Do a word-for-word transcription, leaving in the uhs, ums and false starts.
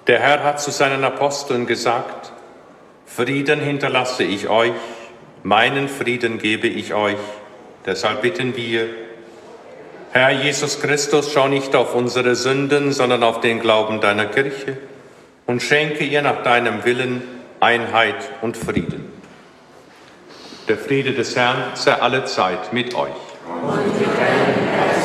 Der Herr hat zu seinen Aposteln gesagt: Frieden hinterlasse ich euch, meinen Frieden gebe ich euch. Deshalb bitten wir: Herr Jesus Christus, schau nicht auf unsere Sünden, sondern auf den Glauben deiner Kirche und schenke ihr nach deinem Willen Einheit und Frieden. Der Friede des Herrn sei alle Zeit mit euch. Und mit deinem Geist.